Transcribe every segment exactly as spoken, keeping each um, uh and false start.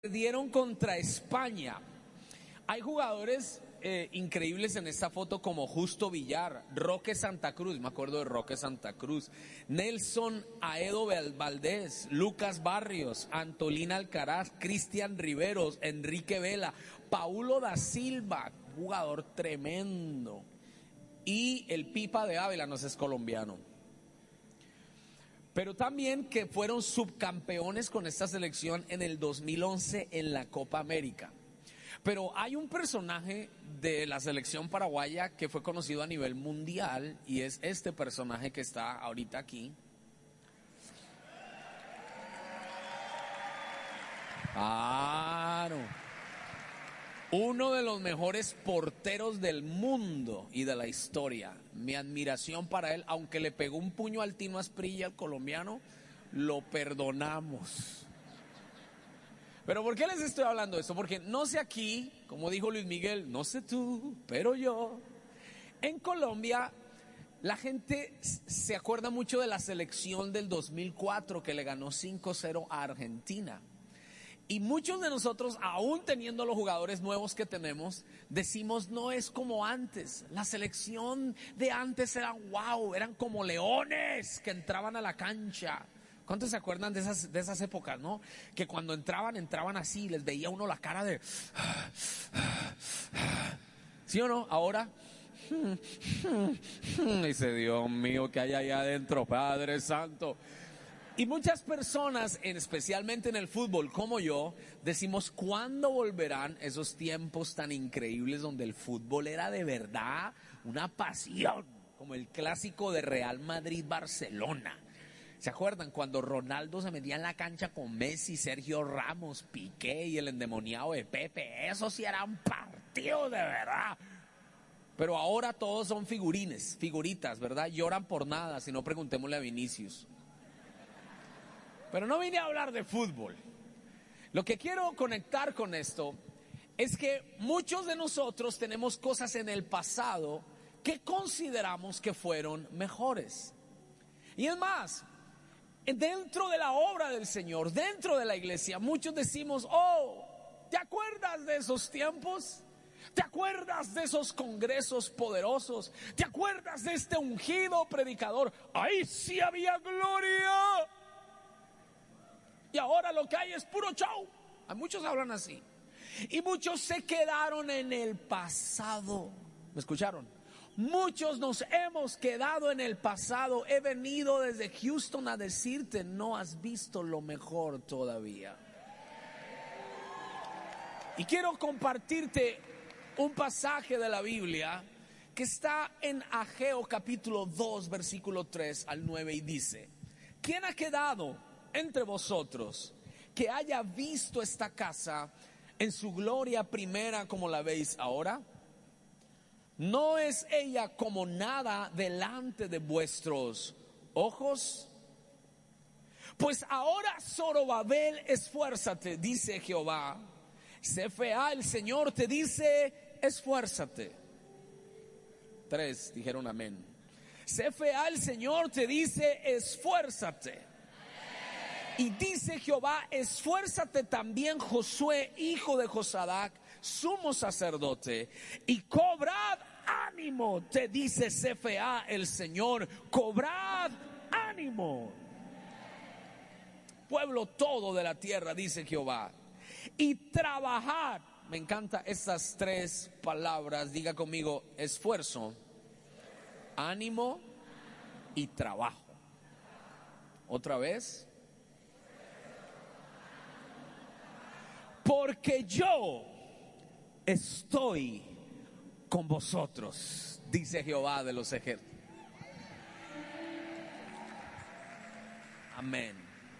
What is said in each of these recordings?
Perdieron contra España. Hay jugadores eh, increíbles en esta foto como Justo Villar, Roque Santa Cruz, me acuerdo de Roque Santa Cruz, Nelson Aedo Valdés, Lucas Barrios, Antolín Alcaraz, Cristian Riveros, Enrique Vela, Paulo da Silva, jugador tremendo, y el Pipa de Ávila, no sé, es colombiano. Pero también que fueron subcampeones con esta selección en el dos mil once en la Copa América. Pero hay un personaje de la selección paraguaya que fue conocido a nivel mundial y es este personaje que está ahorita aquí. Claro. Uno de los mejores porteros del mundo y de la historia. Mi admiración para él, aunque le pegó un puño al Tino Asprilla, al colombiano, lo perdonamos. Pero ¿por qué les estoy hablando de esto? Porque no sé aquí, como dijo Luis Miguel, no sé tú, pero yo. En Colombia, la gente se acuerda mucho de la selección del dos mil cuatro que le ganó cinco cero a Argentina. Y muchos de nosotros, aún teniendo los jugadores nuevos que tenemos, decimos no es como antes. La selección de antes era wow, eran como leones que entraban a la cancha. ¿Cuántos se acuerdan de esas, de esas épocas, no? Que cuando entraban, entraban así, les veía uno la cara de... ¿Sí o no? Ahora... Dice, Dios mío, ¿qué hay allá adentro, Padre Santo? Y muchas personas, especialmente en el fútbol como yo, decimos, ¿cuándo volverán esos tiempos tan increíbles donde el fútbol era de verdad una pasión? Como el clásico de Real Madrid-Barcelona. ¿Se acuerdan cuando Ronaldo se metía en la cancha con Messi, Sergio Ramos, Piqué y el endemoniado de Pepe? Eso sí era un partido de verdad. Pero ahora todos son figurines, figuritas, ¿verdad? Lloran por nada, si no preguntémosle a Vinicius. Pero no vine a hablar de fútbol. Lo que quiero conectar con esto es que muchos de nosotros tenemos cosas en el pasado que consideramos que fueron mejores. Y es más, dentro de la obra del Señor, dentro de la iglesia, muchos decimos, oh, ¿te acuerdas de esos tiempos? ¿Te acuerdas de esos congresos poderosos? ¿Te acuerdas de este ungido predicador? ¡Ahí sí había gloria! Y ahora lo que hay es puro show. Muchos hablan así. Y muchos se quedaron en el pasado. ¿Me escucharon? Muchos nos hemos quedado en el pasado. He venido desde Houston a decirte, no has visto lo mejor todavía. Y quiero compartirte un pasaje de la Biblia que está en Ageo capítulo dos, versículo tres al nueve, y dice, ¿quién ha quedado entre vosotros que haya visto esta casa en su gloria primera como la veis ahora? ¿No es ella como nada delante de vuestros ojos? Pues ahora, Zorobabel, esfuérzate, dice Jehová. Cefea, el Señor te dice, esfuérzate. Tres dijeron amén. Cefea, el Señor te dice, esfuérzate. Y dice Jehová, esfuérzate también Josué, hijo de Josadac, sumo sacerdote, y cobrad ánimo, te dice Cefea el Señor, cobrad ánimo. Pueblo todo de la tierra, dice Jehová, y trabajad. Me encantan estas tres palabras, diga conmigo, esfuerzo, ánimo y trabajo. Otra vez. Porque yo estoy con vosotros, dice Jehová de los ejércitos. Amén.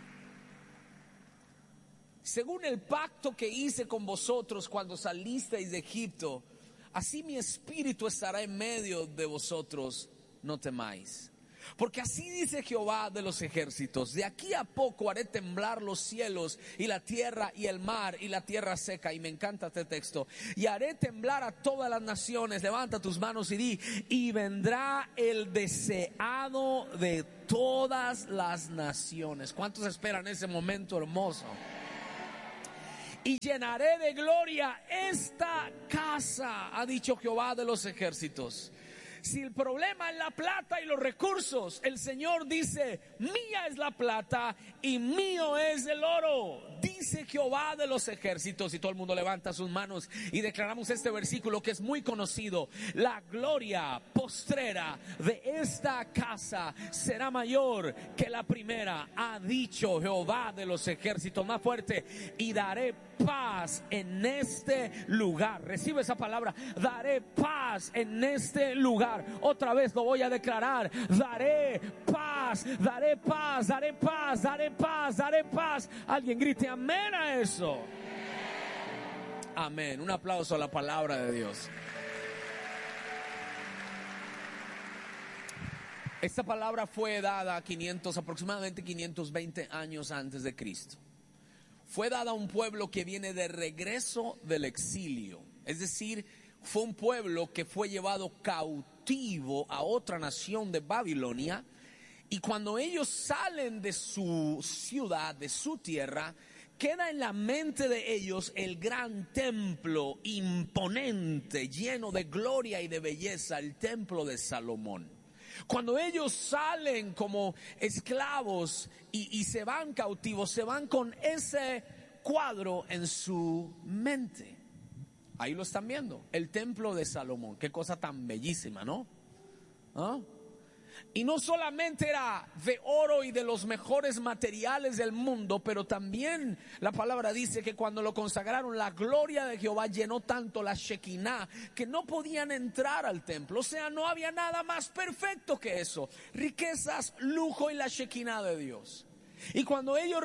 Según el pacto que hice con vosotros cuando salisteis de Egipto, así mi espíritu estará en medio de vosotros, no temáis. Porque así dice Jehová de los ejércitos, de aquí a poco haré temblar los cielos y la tierra y el mar y la tierra seca. Y me encanta este texto. Y haré temblar a todas las naciones. Levanta tus manos y di, y vendrá el deseado de todas las naciones. ¿Cuántos esperan ese momento hermoso? y llenaré de gloria esta casa, ha dicho Jehová de los ejércitos. Si el problema es la plata y los recursos, el Señor dice, mía es la plata y mío es el oro, dice Jehová de los ejércitos. Y todo el mundo levanta sus manos y declaramos este versículo que es muy conocido: la gloria postrera de esta casa será mayor que la primera, ha dicho Jehová de los ejércitos. Más fuerte: y daré paz en este lugar. Recibe esa palabra: daré paz en este lugar. Otra vez lo voy a declarar: daré paz, daré paz, daré paz, daré paz, daré paz. Alguien grite amén a eso. Amén. Un aplauso a la palabra de Dios. Esta palabra fue dada quinientos, aproximadamente quinientos veinte años antes de Cristo. Fue dada a un pueblo que viene de regreso del exilio. Es decir, fue un pueblo que fue llevado cautivo a otra nación de Babilonia. Y cuando ellos salen de su ciudad, de su tierra, queda en la mente de ellos el gran templo imponente, lleno de gloria y de belleza, el templo de Salomón. Cuando ellos salen como esclavos y, y se van cautivos, se van con ese cuadro en su mente. Ahí lo están viendo, el templo de Salomón. Qué cosa tan bellísima, ¿no? ¿Ah? Y no solamente era de oro y de los mejores materiales del mundo, pero también la palabra dice que cuando lo consagraron, la gloria de Jehová llenó tanto la Shekinah que no podían entrar al templo. O sea, no había nada más perfecto que eso: riquezas, lujo y la Shekinah de Dios. Y cuando ellos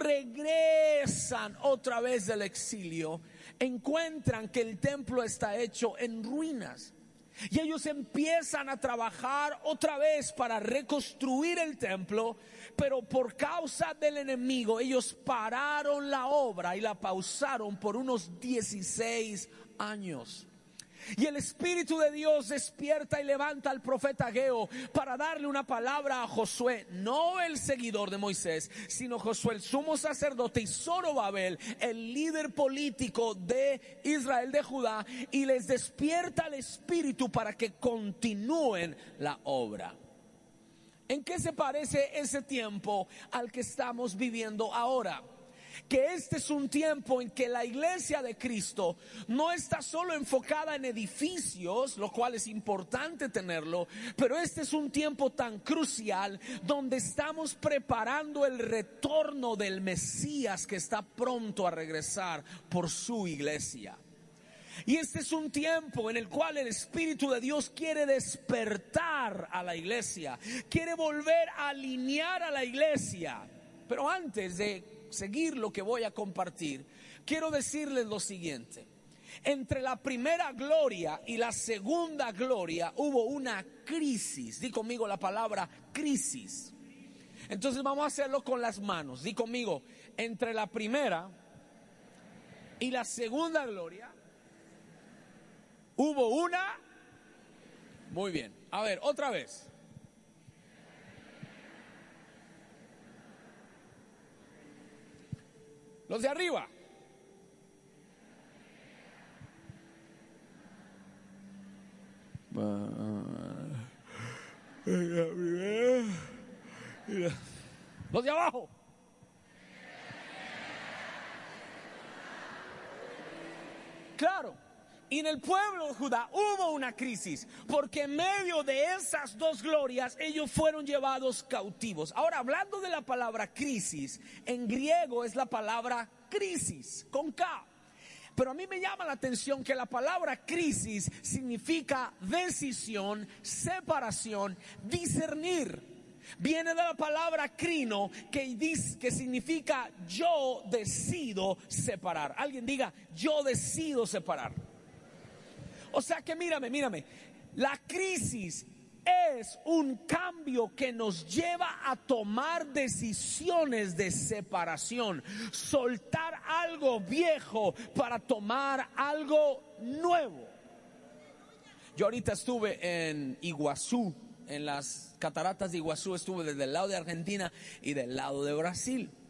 regresan otra vez del exilio, encuentran que el templo está hecho en ruinas. Y ellos empiezan a trabajar otra vez para reconstruir el templo, pero por causa del enemigo ellos pararon la obra y la pausaron por unos dieciséis años. Y el Espíritu de Dios despierta y levanta al profeta Ageo para darle una palabra a Josué, no el seguidor de Moisés, sino Josué, el sumo sacerdote, y Zorobabel, el líder político de Israel, de Judá, y les despierta el Espíritu para que continúen la obra. ¿En qué se parece ese tiempo al que estamos viviendo ahora? Que este es un tiempo en que la iglesia de Cristo no está solo enfocada en edificios, lo cual es importante tenerlo, pero este es un tiempo tan crucial donde estamos preparando el retorno del Mesías que está pronto a regresar por su iglesia. Y este es un tiempo en el cual el Espíritu de Dios quiere despertar a la iglesia, quiere volver a alinear a la iglesia. Pero antes de seguir lo que voy a compartir, quiero decirles lo siguiente: entre la primera gloria y la segunda gloria hubo una crisis. Di conmigo la palabra crisis. Entonces vamos a hacerlo con las manos. Di conmigo: entre la primera y la segunda gloria hubo una. Muy bien, a ver, otra vez. Los de arriba. Los de abajo. Claro. Y en el pueblo de Judá hubo una crisis, porque en medio de esas dos glorias ellos fueron llevados cautivos. Ahora, hablando de la palabra crisis, en griego es la palabra crisis, con K. Pero a mí me llama la atención que la palabra crisis significa decisión, separación, discernir. Viene de la palabra crino, que, dice, que significa yo decido separar. Alguien diga: yo decido separar. O sea que mírame, mírame, la crisis es un cambio que nos lleva a tomar decisiones de separación, soltar algo viejo para tomar algo nuevo. Yo ahorita estuve en Iguazú, en las cataratas de Iguazú, estuve desde el lado de Argentina y del lado de Brasil.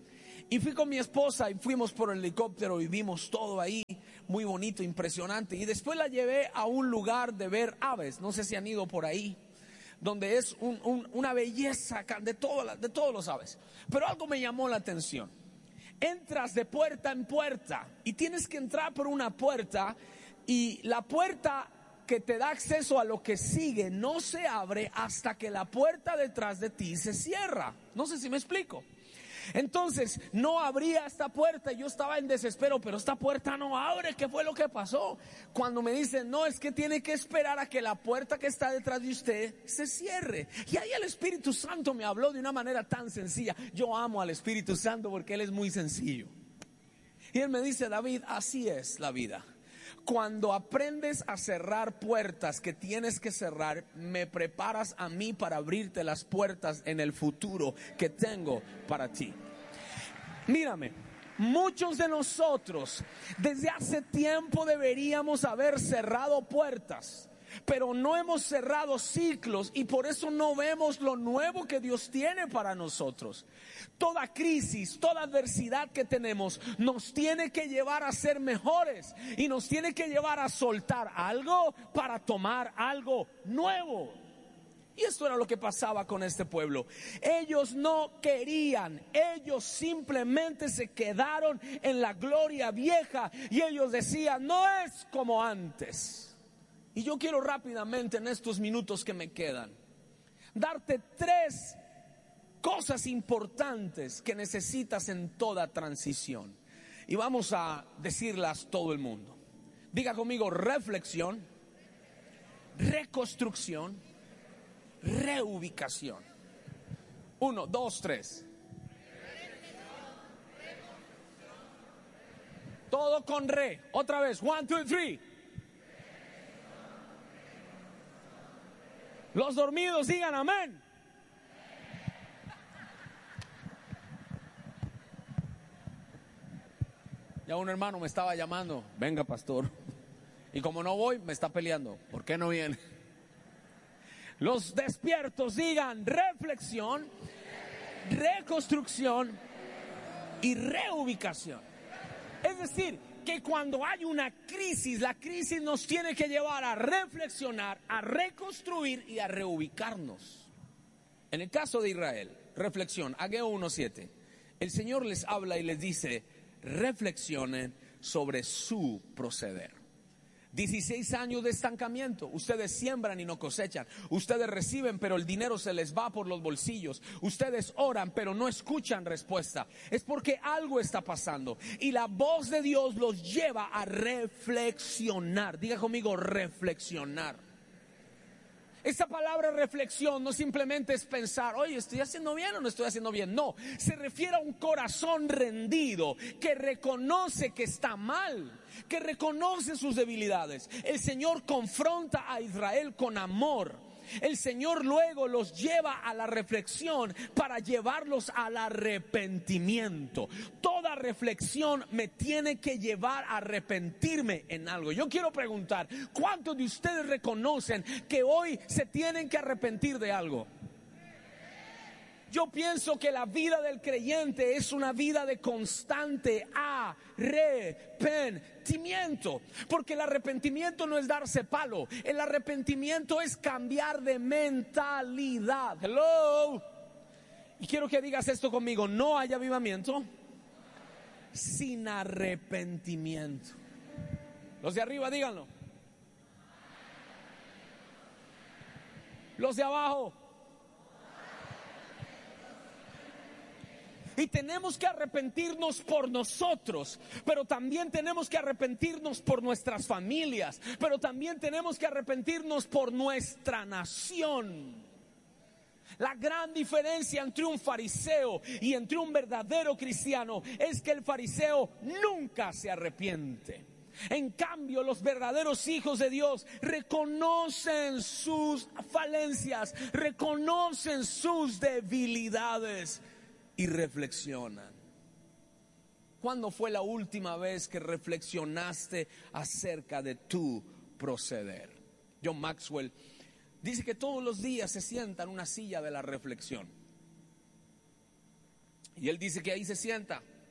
Y fui con mi esposa y fuimos por el helicóptero y vimos todo ahí, muy bonito, impresionante. Y después la llevé a un lugar de ver aves, no sé si han ido por ahí, donde es un, un, una belleza de, todo, de todos los aves. Pero algo me llamó la atención. Entras de puerta en puerta y tienes que entrar por una puerta, y la puerta que te da acceso a lo que sigue no se abre hasta que la puerta detrás de ti se cierra. No sé si me explico. Entonces no abría esta puerta y yo estaba en desespero, pero esta puerta no abre. ¿Qué fue lo que pasó? Cuando me dicen, no, es que tiene que esperar a que la puerta que está detrás de usted se cierre. Y ahí el Espíritu Santo me habló de una manera tan sencilla. Yo amo al Espíritu Santo porque Él es muy sencillo. Y Él me dice, David, así es la vida. Cuando aprendes a cerrar puertas que tienes que cerrar, me preparas a mí para abrirte las puertas en el futuro que tengo para ti. Mírame, muchos de nosotros desde hace tiempo deberíamos haber cerrado puertas, pero no hemos cerrado ciclos y por eso no vemos lo nuevo que Dios tiene para nosotros. Toda crisis, toda adversidad que tenemos nos tiene que llevar a ser mejores y nos tiene que llevar a soltar algo para tomar algo nuevo. Y esto era lo que pasaba con este pueblo. Ellos no querían, ellos simplemente se quedaron en la gloria vieja y ellos decían, no es como antes. Y yo quiero rápidamente en estos minutos que me quedan darte tres cosas importantes que necesitas en toda transición. Y vamos a decirlas todo el mundo. Diga conmigo: reflexión, reconstrucción, reubicación. Uno, dos, tres. Todo con re. Otra vez. One, two, three. Los dormidos digan amén. Ya un hermano me estaba llamando, venga pastor, y como no voy me está peleando, ¿por qué no viene? Los despiertos digan reflexión, reconstrucción y reubicación. Es decir, que cuando hay una crisis, la crisis nos tiene que llevar a reflexionar, a reconstruir y a reubicarnos. En el caso de Israel, reflexión, Ageo uno siete, el Señor les habla y les dice: reflexionen sobre su proceder. dieciséis años de estancamiento. Ustedes siembran y no cosechan. Ustedes reciben, pero el dinero se les va por los bolsillos. Ustedes oran, pero no escuchan respuesta. Es porque algo está pasando. Y la voz de Dios los lleva a reflexionar. Diga conmigo: reflexionar. Esta palabra reflexión no simplemente es pensar, oye, ¿estoy haciendo bien o no estoy haciendo bien? No, se refiere a un corazón rendido que reconoce que está mal, que reconoce sus debilidades. El Señor confronta a Israel con amor. El Señor luego los lleva a la reflexión para llevarlos al arrepentimiento. Toda reflexión me tiene que llevar a arrepentirme en algo. Yo quiero preguntar, ¿cuántos de ustedes reconocen que hoy se tienen que arrepentir de algo? Yo pienso que la vida del creyente es una vida de constante arrepentimiento, porque el arrepentimiento no es darse palo, el arrepentimiento es cambiar de mentalidad. Hello. Y quiero que digas esto conmigo: no hay avivamiento sin arrepentimiento. Los de arriba díganlo. Los de abajo. Y tenemos que arrepentirnos por nosotros, pero también tenemos que arrepentirnos por nuestras familias, pero también tenemos que arrepentirnos por nuestra nación. La gran diferencia entre un fariseo y entre un verdadero cristiano es que el fariseo nunca se arrepiente. En cambio, los verdaderos hijos de Dios reconocen sus falencias, reconocen sus debilidades y reflexionan. ¿Cuándo fue la última vez que reflexionaste acerca de tu proceder? John Maxwell dice que todos los días se sienta en una silla de la reflexión. Y él dice que ahí se sienta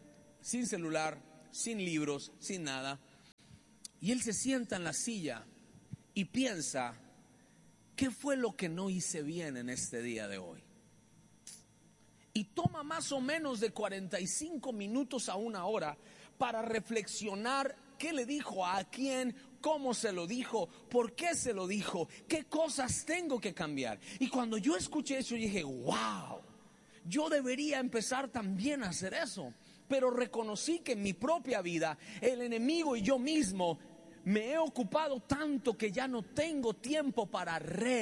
sin celular, sin libros, sin nada. Y él se sienta en la silla y piensa, ¿qué fue lo que no hice bien en este día de hoy? Y toma más o menos de cuarenta y cinco minutos a una hora para reflexionar qué le dijo, a quién, cómo se lo dijo, por qué se lo dijo, qué cosas tengo que cambiar. Y cuando yo escuché eso, yo dije, wow, yo debería empezar también a hacer eso. Pero reconocí que en mi propia vida, el enemigo y yo mismo, me he ocupado tanto que ya no tengo tiempo para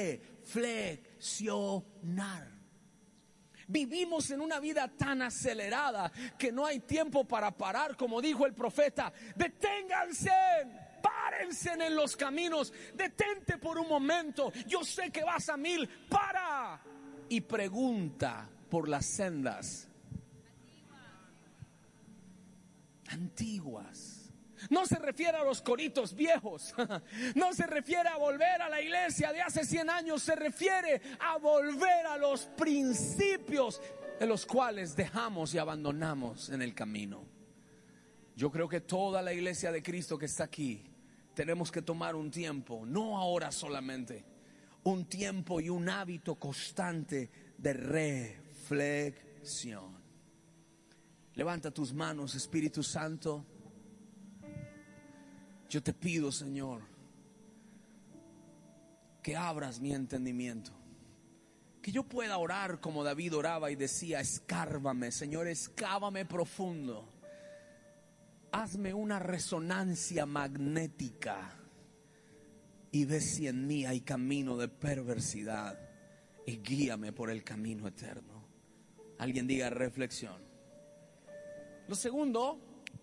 reflexionar. Vivimos en una vida tan acelerada que no hay tiempo para parar, como dijo el profeta. Deténganse, párense en los caminos, detente por un momento. Yo sé que vas a mil, para y pregunta por las sendas antiguas. No se refiere a los coritos viejos, no se refiere a volver a la iglesia de hace cien años, se refiere a volver a los principios de los cuales dejamos y abandonamos en el camino. Yo creo que toda la iglesia de Cristo que está aquí, tenemos que tomar un tiempo, no ahora solamente, un tiempo y un hábito constante de reflexión. Levanta tus manos, Espíritu Santo. Yo te pido, Señor, que abras mi entendimiento, que yo pueda orar como David oraba y decía, escárvame, Señor, excávame profundo, hazme una resonancia magnética y ve si en mí hay camino de perversidad y guíame por el camino eterno. Alguien diga reflexión. Lo segundo,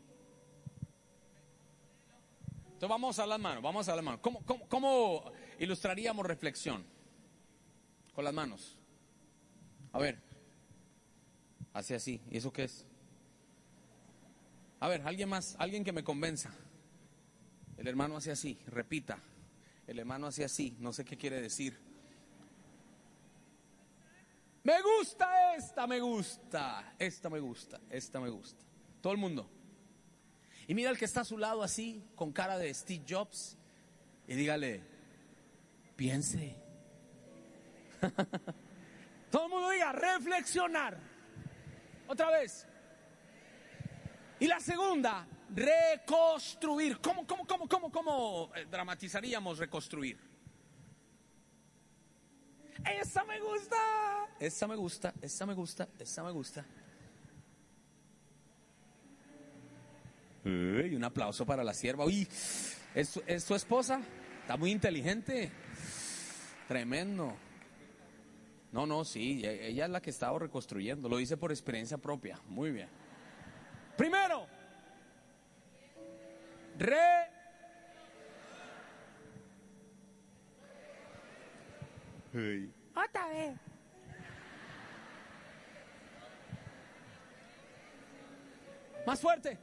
entonces vamos a las manos, vamos a las manos. ¿Cómo, cómo, cómo ilustraríamos reflexión? Con las manos. A ver, hace así. ¿Y eso qué es? A ver, alguien más, alguien que me convenza. El hermano hace así, repita. El hermano hace así, no sé qué quiere decir. Me gusta esta, me gusta, esta me gusta, esta me gusta. Todo el mundo. Y mira al que está a su lado así, con cara de Steve Jobs, y dígale, piense. Todo el mundo diga, reflexionar. Otra vez. Y la segunda, reconstruir. ¿Cómo, cómo, cómo, cómo, cómo dramatizaríamos reconstruir? Esa me gusta, esa me gusta, esa me gusta, esa me gusta. Y un aplauso para la sierva. Uy, ¿es, es su esposa? Está muy inteligente. Tremendo. No, no, sí, ella es la que estaba reconstruyendo. Lo dice por experiencia propia. Muy bien. Primero, re. Hey. Otra vez. Más fuerte.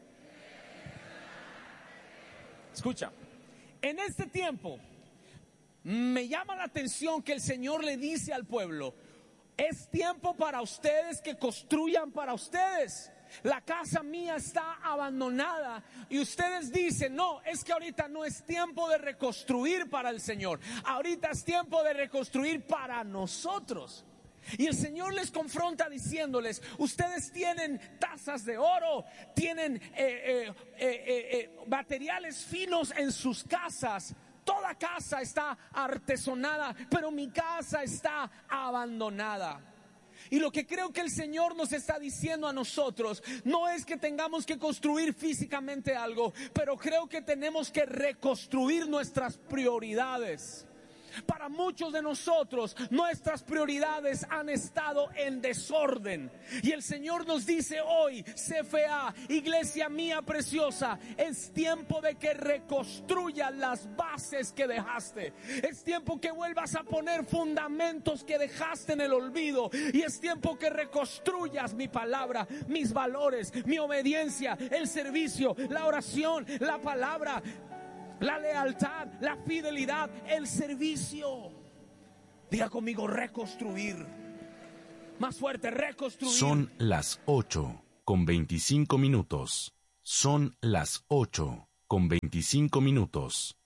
Escucha, en este tiempo me llama la atención que el Señor le dice al pueblo, es tiempo para ustedes que construyan para ustedes. La casa mía está abandonada y ustedes dicen, no, es que ahorita no es tiempo de reconstruir para el Señor, ahorita es tiempo de reconstruir para nosotros. Y el Señor les confronta diciéndoles, ustedes tienen tazas de oro, tienen eh, eh, eh, eh, eh, materiales finos en sus casas. Toda casa está artesonada, pero mi casa está abandonada. Y lo que creo que el Señor nos está diciendo a nosotros no es que tengamos que construir físicamente algo, pero creo que tenemos que reconstruir nuestras prioridades. Para muchos de nosotros, nuestras prioridades han estado en desorden. Y el Señor nos dice hoy, C F A, iglesia mía preciosa, es tiempo de que reconstruyas las bases que dejaste. Es tiempo que vuelvas a poner fundamentos que dejaste en el olvido. Y es tiempo que reconstruyas mi palabra, mis valores, mi obediencia, el servicio, la oración, la palabra, la lealtad, la fidelidad, el servicio. Diga conmigo, reconstruir. Más fuerte, reconstruir. Son las ocho con veinticinco minutos. Son las ocho con veinticinco minutos.